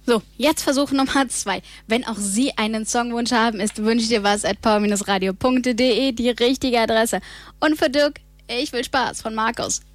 So, jetzt Versuch Nummer 2. Wenn auch Sie einen Songwunsch haben, ist wünsch dir was @power-radio.de die richtige Adresse. Und für Dirk, ich will Spaß von Markus.